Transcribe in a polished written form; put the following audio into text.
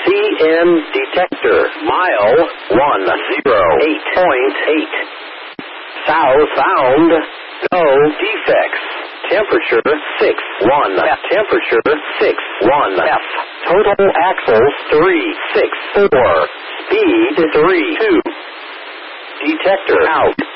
CN detector. Mile 108.8. Southbound. No defects. Temperature 6-1. Temperature 6-1. F. Total axles 364. Speed 32. Detector out.